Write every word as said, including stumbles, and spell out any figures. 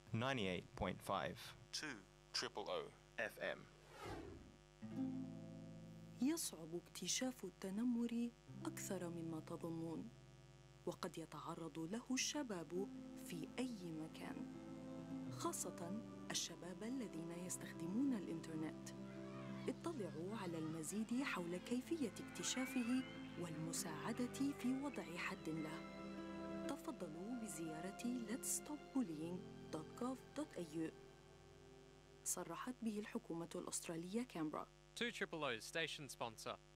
ninety-eight point five two triple O F M. يصعب اكتشاف التنمر أكثر مما تظنون، وقد يتعرض له الشباب في أي مكان، خاصة الشباب الذين يستخدمون الإنترنت. اطلعوا على المزيد حول كيفية اكتشافه والمساعدة في وضع حد له. تفضلوا بزيارة lets stop bullying dot gov dot a u. صرحت به الحكومة الأسترالية كامبرا. two triple O's station sponsor.